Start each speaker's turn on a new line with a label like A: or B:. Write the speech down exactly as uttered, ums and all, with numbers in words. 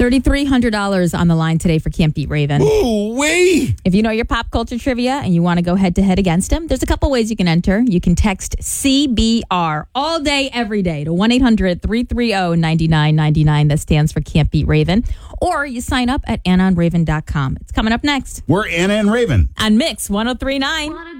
A: three thousand three hundred dollars on the line today for Can't Beat Raven.
B: Ooh, wee!
A: If you know your pop culture trivia and you want to go head-to-head against him, there's a couple ways you can enter. You can text C B R all day, every day to one eight hundred three three zero nine nine nine nine. That stands for Can't Beat Raven. Or you sign up at anna and raven dot com. It's coming up next
B: We're Anna and Raven
A: on Mix one oh three point nine.